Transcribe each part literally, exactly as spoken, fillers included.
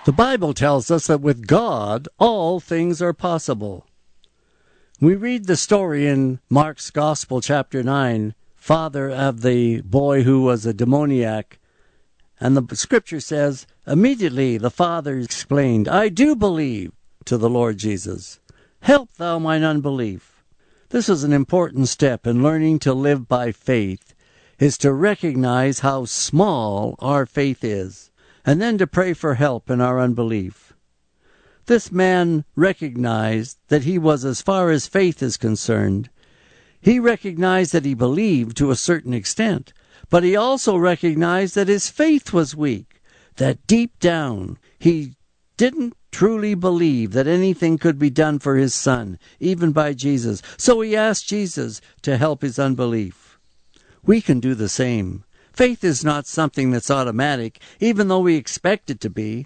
The Bible tells us that with God, all things are possible. We read the story in Mark's Gospel, chapter nine, father of the boy who was a demoniac. And the scripture says, immediately the father explained, I do believe, to the Lord Jesus. Help thou mine unbelief. This is an important step in learning to live by faith, is to recognize how small our faith is, and then to pray for help in our unbelief. This man recognized that he was, as far as faith is concerned, he recognized that he believed to a certain extent, but he also recognized that his faith was weak, that deep down he didn't truly believe that anything could be done for his son, even by Jesus. So he asked Jesus to help his unbelief. We can do the same. Faith is not something that's automatic, even though we expect it to be.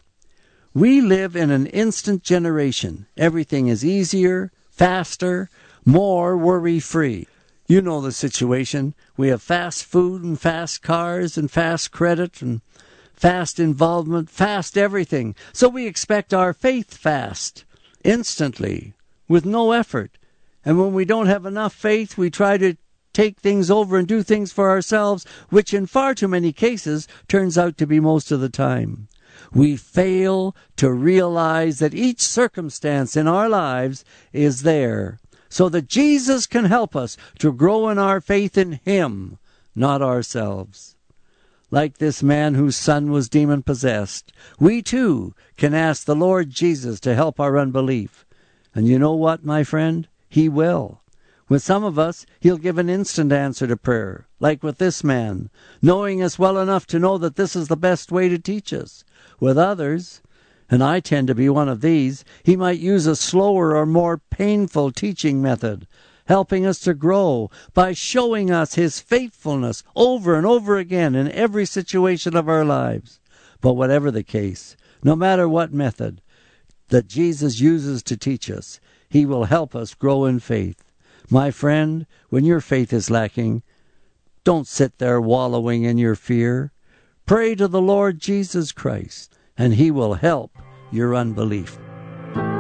We live in an instant generation. Everything is easier, faster, more worry-free. You know the situation. We have fast food and fast cars and fast credit and fast involvement, fast everything. So we expect our faith fast, instantly, with no effort. And when we don't have enough faith, we try to take things over and do things for ourselves, which in far too many cases turns out to be most of the time. We fail to realize that each circumstance in our lives is there so that Jesus can help us to grow in our faith in Him, not ourselves. Like this man whose son was demon-possessed, we too can ask the Lord Jesus to help our unbelief. And you know what, my friend? He will. With some of us, He'll give an instant answer to prayer, like with this man, knowing us well enough to know that this is the best way to teach us. With others, and I tend to be one of these, He might use a slower or more painful teaching method, helping us to grow by showing us His faithfulness over and over again in every situation of our lives. But whatever the case, no matter what method that Jesus uses to teach us, He will help us grow in faith. My friend, when your faith is lacking, don't sit there wallowing in your fear. Pray to the Lord Jesus Christ, and He will help your unbelief.